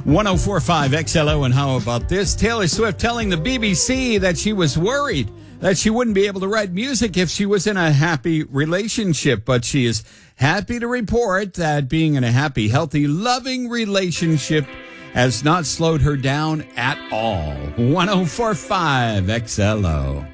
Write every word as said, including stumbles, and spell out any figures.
one oh four point five X L O, and how about this? Taylor Swift telling the B B C that she was worried that she wouldn't be able to write music if she was in a happy relationship, but she is happy to report that being in a happy, healthy, loving relationship has not slowed her down at all. one oh four point five X L O.